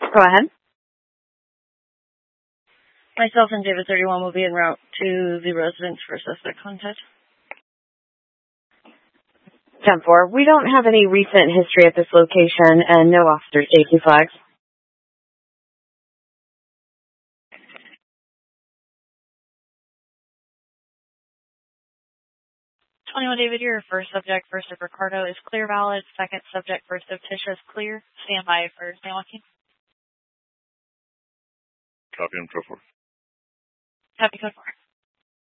Go ahead. Myself and David 31 will be en route to the residence for suspect contact. 10-4. We don't have any recent history at this location and no officer safety flags. 21 David, your first subject, first of Ricardo, is clear valid. Second subject, first of Tisha, is clear. Stand by for stand walking. Copy and so forth. Copy, code 4.